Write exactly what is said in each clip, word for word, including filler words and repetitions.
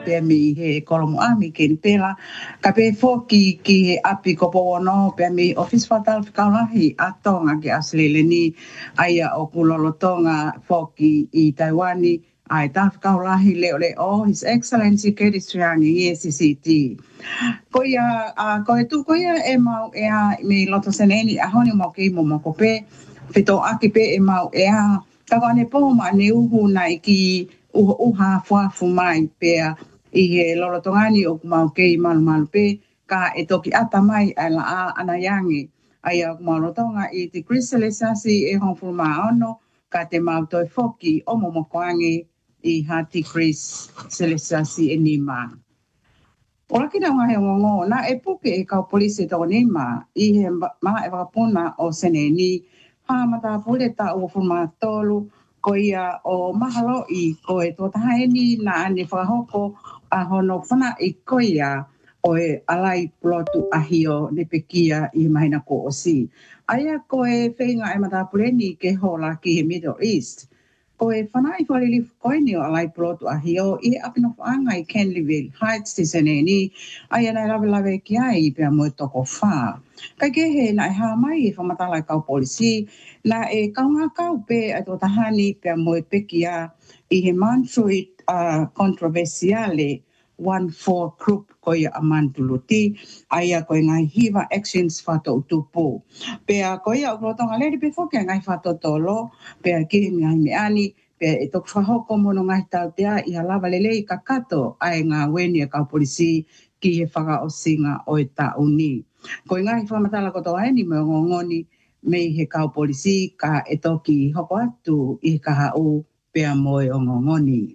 pe mi he kolomo ami ke pela ka pe foki ki he api ko pono pe mi office fatal kaulahi atonga ke aslele ni aia o kulolotonga foki i Taiwani ai ta kaulahi le le o his excellency ke distriani e C C T ko ia a ko tu ko ia e mau e a me loto seneni a honi mo ke mo mo ko pe fito aki pe e mau e a ka wane po ma ne uhu na iki uha uha fua fumai pe i he lolotongani o kumau kei malu malu pe ka e toki ata mai ai la a anayangi ai a kumau lotonga i te kriselisasi e honfulu ono ka te mau toi foki o momokoangi i hati kris selisasi e nima. Ora ki nga he ngongo na e puke e kau polisi tau nima i he maa e wakapuna o sene ni ha mata pule ta o fuma tolu ko ia o mahalo i ko e tō tahaeni na ane whakahoko a hono whana i ko ia o e alai plotu ahio ne pekia i mahina ko o si. Aia ko e whenga e mata pule ni ke hola ki he Middle East. Ko e whana i whalili koe ni o alai plotu ahio i apina whaanga i Kenleyville Heights ti sene ni aia nei lawe lawe ki ai i pia moe toko whaa. Kai ke he na e haa mai e whamatala kau polisi na e kaunga kau pe a tō tahani pia moe pekia i he Mansuit uh, controversiale one four group ko ia amantuluti aia ko ngai hiva actions fato utupu pea ko ia o tonga lady pe foke ngai fato tolo pea ki ngai me ani pe e tok whahoko mono ngai tau tea i halava lelei kakato ai ngā weni a kau polisi ki he whaka o singa o e ta uni. Ko ngai whamatala ko toa eni me ngongoni me he kau polisi ka e toki hoko atu i kaha u pea moe o ngongoni.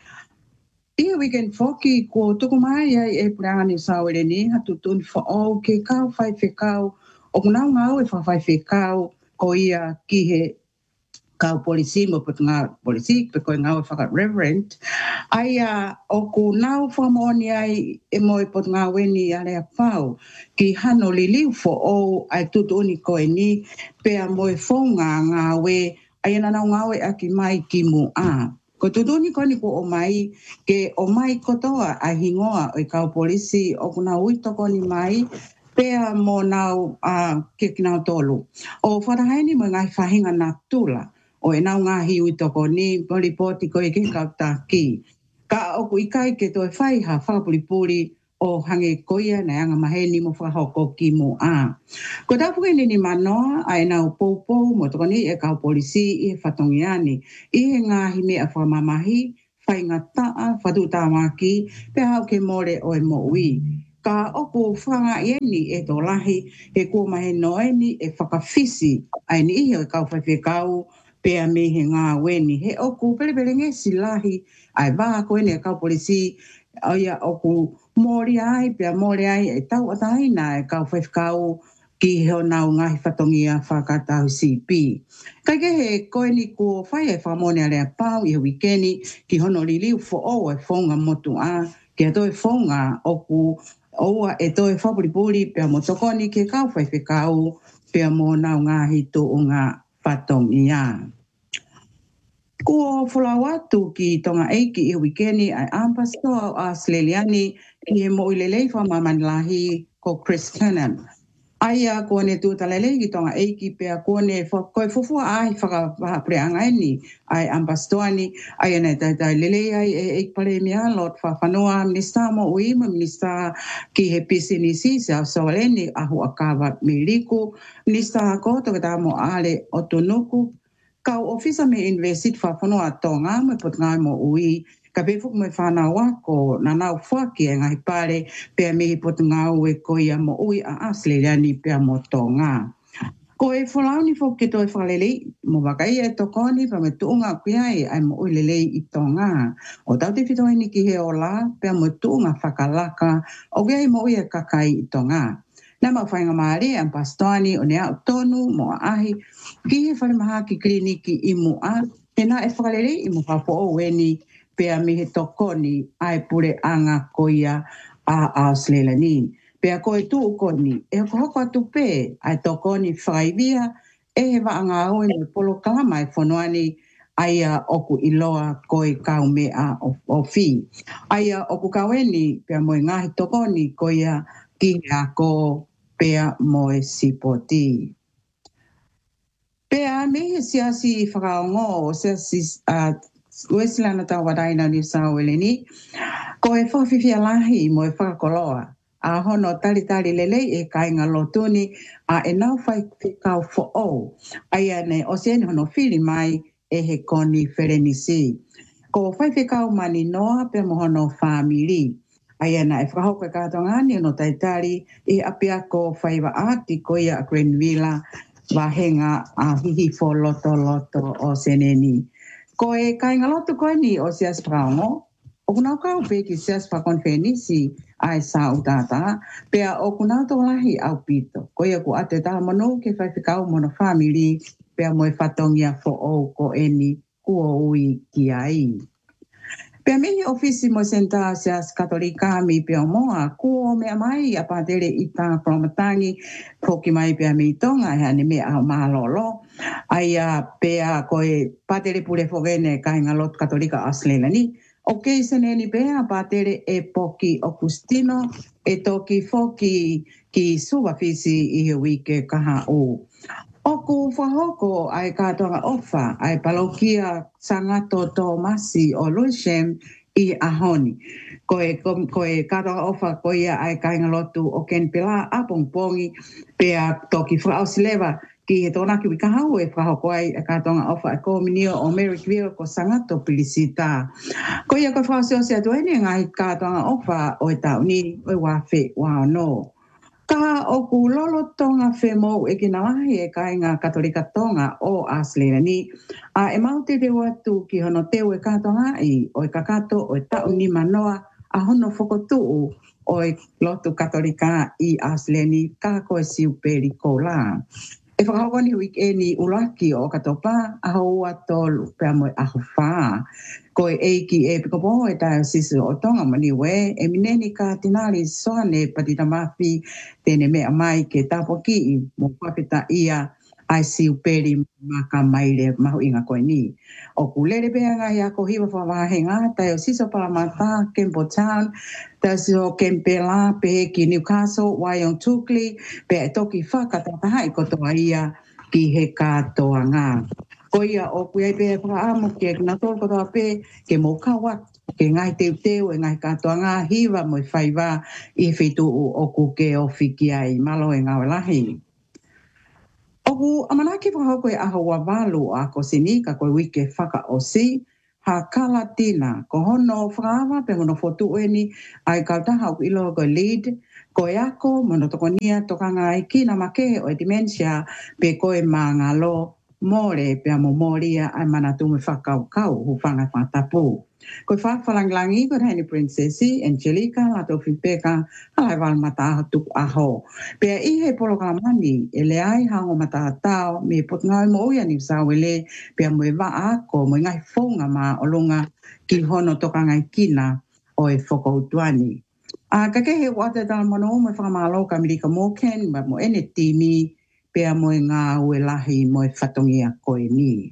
Ia weekend foki ko tuku mai ai e puranga ni sauere ni hatu tuni fo o ke kau whai whekau o kunau ngau e whai whekau ko ia ki he kau polisi mo putunga polisi pe ko ngau e whaka reverend aia o kunau whamoni ai e mo e putunga weni ale a pau ki hano li liu fo o ai tutu uni ko e ni pe a mo e whonga ngā we ai nanau ngau e aki mai ki mu a. Ko tutuni koni ko o mai, ke o mai kotoa a hingoa o i kau polisi o kuna uito koni mai, pea mo nau uh, ke kinau tolu. O wharahaini mo ngai whahinga nā tula, o e nau ngahi uito koni, polipoti ko i ke kau tāki. Ka oku ikai ke toi whaiha whakapulipuri o hange koia na anga maheni mo whahoko ki mo a. Ko tapuke nini manoa ai nau poupou mo tokoni e kau polisi i he whatongiani. I he ngahi mea whamamahi, whainga taa, whatu tāmaki, pe hau ke more o e moui. Ka oku whanga ieni e tō lahi, he kua mahe noeni e whakawhisi, ai ni iho e kau whaiwhekau, pe a me he ngā weni. He oku pere pere ngesi lahi, ai wā koe ne kau polisi, ai oku mori ai, pia mori ai, e tau ataina e kau whaifkau ki heo nau ngahi whatongia whakatau C P. Kai ke he koe ni ko whai e whamone a lea pau i he wikeni ki hono li liu fo o e whonga motu a, ki a toi whonga oku oua e toi whapuripuri pia motokoni ki kau whaifkau pia mo nau ngahi to o ngā whatongia. Ko whulawatu ki tonga eiki i wikeni ai ampastoa o Australiani i he mo ilelei whamamanilahi ko Chris Cannon. Aia kone tūtalelei ki tonga eiki pea kone koe fufua ai whakapreanga eni ai ampastoani ai nei tai tai lelei ai e eik pare mea lot whawhanua minista mo uima minista ki he pisinisi se au sawaleni ahu akawa miliku minista koto kata mo ale o tunuku kau ofisa me investit whawhanua tonga me putungai mo ui ka befuk me whanau ako na nau whaki e ngai pare pea mihi putungau e koia mo ui a Australiani pea mo tonga. Ko e whalauni whoki toi whalelei mo wakai e tokoni pa me tuunga kuiai ai mo ui lelei i tonga. O tau te whitohi ni ki he o la pea mo tuunga whakalaka o gei mo ui e kakai i tonga. Nā mau whainga maare am pastoani o nea o tonu mo ahi ki he whalemaha ki kliniki i mo a te nā e whakalelei i mo papo o weni pea mi he tokoni ai pure anga koia a Australiani. Pea koe tu koni, e hoko hoko atu pe ai tokoni whaivia e he waanga oe me polo kalama e whonoani aia oku iloa koe kau mea o, o fi. Aia oku kaueni pea moe ngahi tokoni koia ki a ko pea moe sipoti. Pea me siasi whakaongo o siasi uh, Weslana tau wadaina ni sauele ni ko e whawhiwhia lahi mo e whakakoloa. A hono tali tali lele e kainga lotuni a e nau whai whikau fo o. Aia ne o se hono whiri mai e he koni wherenisi. Ko whai whikau mani noa pe mohono whamiri. Aia na e whakahoka kātonga ni no taitari e apia ko whaiwa ati ko ia a Greenville wahenga a hihi fo loto loto o seneni. Ko e kainga loto koe ni o sias praongo. O kunau kau pe ki sias pa konfenisi ai sa utata. Pea o kunau to lahi au pito. Ko ia ku ate taha manu ke whaiwhikau mono family. Pea moe whatongia fo o ko eni kua ui ki ai. Pea mihi ofisi mo senta sias katolika mi pea moa. Kua mea mai a patere i tā promatangi. Poki mai pea mi tonga hea ni mea au mahalolo. Aia pea koe patere pule fogene kainga lot katolika aslela ni. O kei seneni pea patere e poki Augustino e toki foki ki suwafisi i he wike kaha o. Oku whahoko ai kātonga ofa ai palokia sangato Tomasi o Lushem i ahoni. Koe, koe kātonga ofa koia ai kainga lotu o ken pela apongpongi pea toki whaausilewa ki he tōna ki wika hau e whahoko ai a kātonga ofa e kōminio o Merrickville ko sangato pilisita. Ko ia ko whaasio se atuene ngai kātonga ofa o e tauni o e wafe wano. Ka oku lolo tonga whemo e kina lahi e kainga katolika tonga o Aslera ni. A e maute te watu ki hono teo e kātonga i o e kakato o e tauni manoa a hono whokotuu o e lotu katolika i Aslera ni ka koe siuperi ko la. E whakahokoni wikeni ulaki o katopa a hoa tolu pea moe aho whaa. Ko e eiki e pikopo e tae sisu o tonga mani we e mineni ka tinari soane patita mafi tene mea mai ke tapo ki i mo papita ia ai siu peri maka maile mahu inga koe ni. O kulere pea ngai a ko hiwa whawahenga tae o siso palamata Kempo Town tae siso Kempela pe ki Newcastle Waiong Tukli pe e toki whakatataha i kotoa ia ki he katoa ngā. Ko ia o kuiai pe whaamu ki e kina tōru kotoa pe ke mō kawa ke ngai teu teu e ngai katoa ngā hiwa mo i whaiwa i whitu o ku ke o whiki ai malo e ngā lahi. Oku amanaki whahoko e aho wa walu a ko sinika koe wike whaka o si ha kalatina ko hono whaawa pe hono fotu eni ai kautaha o ilo ko lead ko e ako mono tokonia tokanga ai kina make o e dementia pe koe mangalo more pe amo moria ai manatume whakau kau hu whanga whatapu. Ko whawhalanglangi ko heni Princessi, Angelica, lato whipeka, halai wal mataha tuku aho. Pea i he polokamani, e le ai hango mataha tau, me potngai mo uia ni sawele, pea moe wa ako, moe ngai whonga ma olunga ki hono toka ngai kina o e whakautuani. A ka kehe wate tala mono mo whakamalo ka Mirika Moken, ma mo ene timi, pea moe ngā ue lahi moe whatongia koe ni.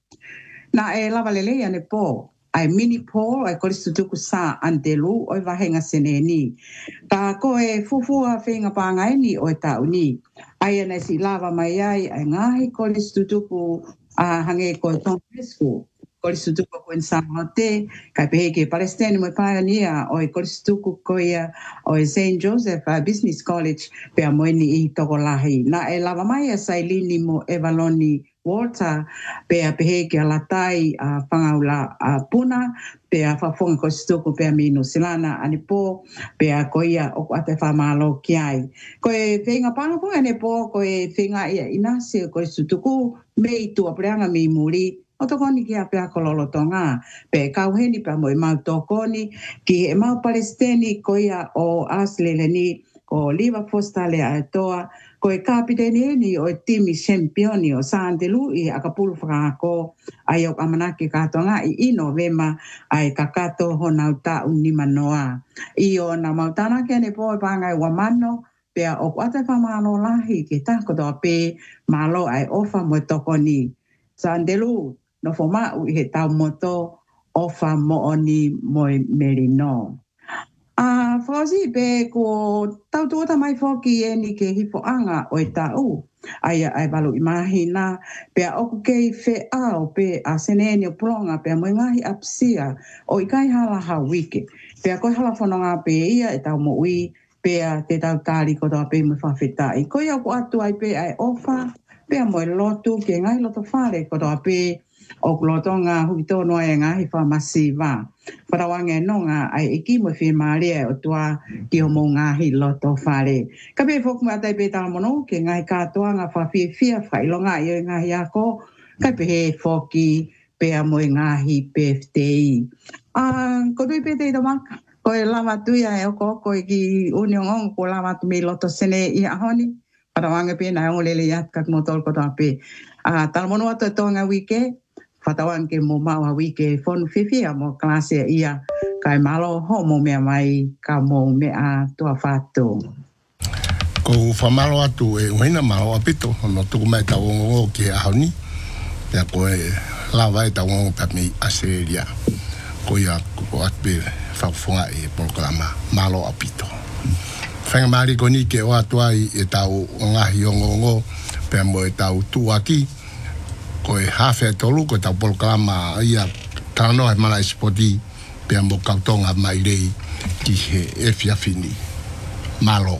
Na e lava lele ane po, ai mini Paul ai koristu tuku sa andelu o i wahenga seneni. Ka koe fufua whenga pāngai ni o e tau ni. Ai ane si lava mai ai ai ngahi koristu tuku a hange koe tōngesku. Koristu tuku koe Samote, kai pehe ke Palestine mo pioneer o i koristu tuku koe o i Saint Joseph uh, Business College pea moeni i toko lahi. Na e lava mai a sailini mo Evaloni Walter, pea pehe ke alatai a uh, whangaula a uh, puna, pea whafonga ko stuku pea minu silana ane po, pea koia o ate whamalo ki ai. Koe whenga pānako ane po, koe whenga ia inase koe stuku, mei tua preanga mei muri, o tokoni ki a pea kololo tonga, pe kauheni pea mo i mau tokoni, ki e mau Palestini koia o Aslele ni, o Liva Fostale a toa, ko e kapiteni ni o e timi championi o Sandelu i akapulu whakako ai o amanaki kātonga i ino vema ai kakato honau ta unima noa. I o na mautana ke ne po e pāngai wamano pea o kuate whamano lahi ke tako toa pe malo ai ofa mo toko ni. Sandelu no fo ma u he tau moto o fa mo oni moi merino. A fausi be ko tau tuota mai foki e ni ke hipo anga o e tau. Aia ai balu imahina pe a oku kei fe ao pe a seneni o pulonga pe a mo ngahi apsia o i kai hala ha wike. Pe a koi hala whanonga pe ia e tau mo ui pe a te tau tari ko toa pe mo whawhetai. Ko ia ko atu ai pe ai ofa pe a mo e lotu ke ngai loto whare ko toa pe o kulotonga hukito noa e ngahi whamasiva. Wharawange nonga ai iki mo whi maaria o tua ki o mo ngahi loto whare. Ka pe foku matai pe tala mono ke ngai katoa ngā whawhia whia whailonga i o ngahi ako. Ka pe he foki pe a mo e ngahi P F T I. Uh, ko tui pe te maka. Ko e lama tuia e oko oko i ki uniongong ko lama tu me loto sene i ahoni. Wharawange pe na ongo lele iat kak motol ko toa pe. Uh, tala mono ato e tonga wike. Whatawang ke mo maua wike whonu whiwhia mo klase ia kai malo ho mo mea mai ka mo mea tua whātou. Ko whamalo atu e uina malo apito no tuku mai tau ngongo ke ahoni ia ko e lawa e tau ngongo pa mi Australia ko ia ko atpe whawhunga e polkalama malo apito. Whenga maari ko ni ke o atua i e tau ngahi o ngongo pe mo e tau tuaki ko e hafe tolu ko tau polkalama ia tano e mana spoti pe mo kautonga mai rei ki he e fiafini malo.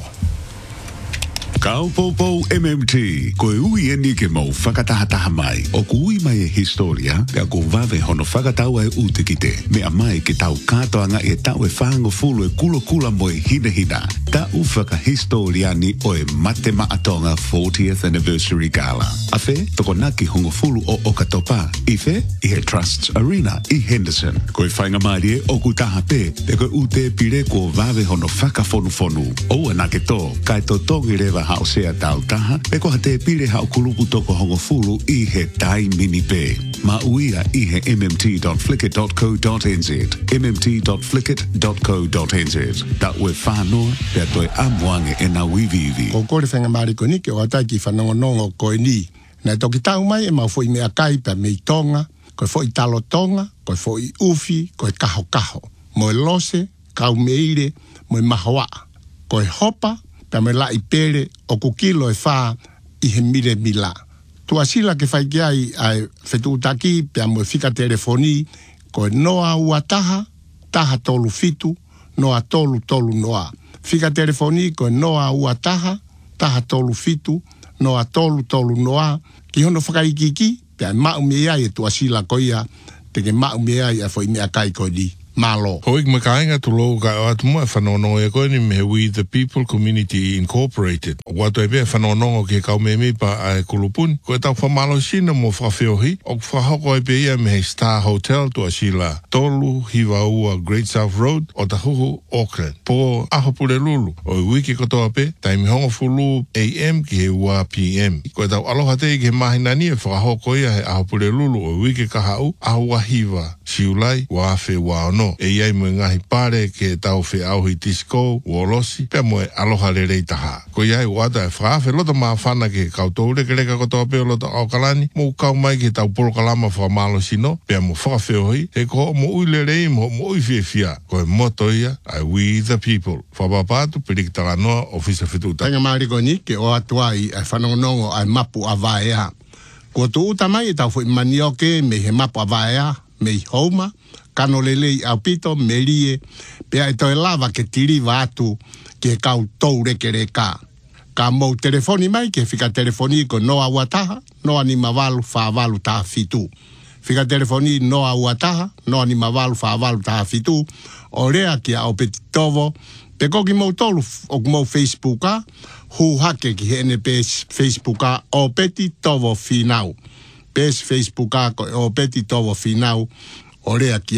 Kaupopou M M T, ko e ui e ni ke mau whakatahataha mai. O ku ui mai e historia, pia ko wawe hono whakataua e ute ki te. Mea mai ke tau katoanga e tau e whango fulu e kula kula mo e hina hina. Ta u whakahistoria ni o e mate maatonga fortieth Anniversary Gala. A whe, toko naki hongo fulu o Okatopa. I whe, i he Trusts Arena i Henderson. Ko e whainga mai e o ku taha pe, te ko ute pire ko wawe hono whakafonu fonu. O anake to, kai to tongi rewa hao sea tau taha, e ko te pire hao kulupu toko hongo fulu i he tai mini pe. Ma uia i he m m t dot flickr dot co dot n z, m m t dot flickr dot co dot n z. Ta ue whanoa, pia toi amuange e na wivivi. Ko kore whenga mariko ni ke o atai ki whanongonongo ko e ni. Nei toki tau mai e mau fo i mea kai pia mei tonga, ko e fo i talo tonga, ko e fo i ufi, ko e kaho kaho. Mo e lose, kau meire, mo e mahoa. Ko e hopa, pia me la i pere o kukilo e wha i he mire mila. Tua sila ke whai ai ai whetu taki pia mo e whika telefoni ko e noa ua taha, taha tolu fitu, noa tolu tolu noa. Whika telefoni ko e noa ua taha, taha tolu fitu, noa tolu tolu noa. Ki hono whakaikiki, pia mau mea e tua sila ko ia, te ke mau mea e fo i mea kai ko di. Malo. Hoik makainga tu lo ka atu mo whanono e koe ni me We the People Community Incorporated. O watu e pia whanono ke kau me me pa a kulupun. Ko e tau whamalo sina mo whawhiohi. O whahoko e pia me he Star Hotel tu a sila tolu hiwa ua Great South Road o tahuhu Auckland. Po aho pule lulu. O i wiki kotoa pe, taimi hongo fulu A M ki he ua P M. Ko e tau aloha te ke mahina ni e whahoko ia he aho pule lulu. O i wiki kahau aho wa hiwa. Siulai wa afe wa ono. E iai mo ngahi pare ke tau whi auhi tisko, uolosi, pia mo e aloha le rei taha. Ko iai wata e whaafe loto maa whana ke kautou reke reka kotoa peo loto aukalani, mo kau mai ke tau polokalama whamalo sino, pia mo whakawheohi, e ko mo ui le rei mo mo ui fie fia, ko e moto ia, ai We the People. Whapapatu, pirikitara noa, ofisa whituta. Tanga mariko ni ke o atuai ai whanongonongo ai mapu a vaea. Ko tu uta mai e tau fui manioke me he mapu a vaea, me i houma, kano lelei au pito, merie, pea e toi lava ke tiri vatu ke kau tou reke reka. Ka mou telefoni mai ke whika telefoni ko noa uataha, noa ni mavalu whaavalu taha fitu. Whika telefoni noa uataha, noa ni mavalu whaavalu taha fitu, o rea ki au peti tovo, pe koki mou tolu o mou Facebooka, hu hake ki hene pes Facebooka o peti tovo finau. Pes Facebooka o peti tovo finau, o rea ki ai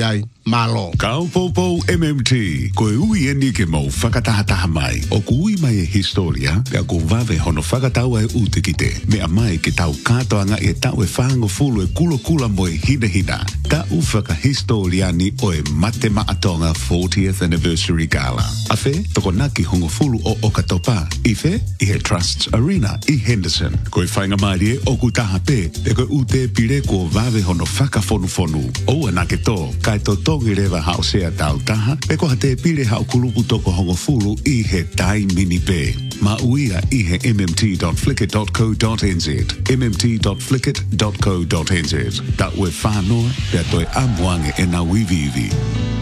Malo. Kau popo M M T, koe ui e ni ke mau whakatahataha mai. O ku ui mai e historia, pia ko vave hono whakataua e ute ki te. Mea mai ke tau katoanga e tau e whango fulu e kulo kula mo e hina hina. Ta u whakahistoriani o e mate maatonga fortieth anniversary gala. A fe, toko naki hongo fulu o Okatopa. I fe, i he Trusts Arena i Henderson. Koe whainga marie o ku taha pe, e koe ute pire ko vave hono whakafonu fonu. O anake to, kai to tongi rewa hao sea tau taha, pe ko hate pire hao kulupu toko hongo fulu i he tai mini pe. Ma uia i he m m t dot flickr dot co dot n z, m m t dot flickr dot co dot n z. Ta ue whanoa, pia toi amuange e na wivivi.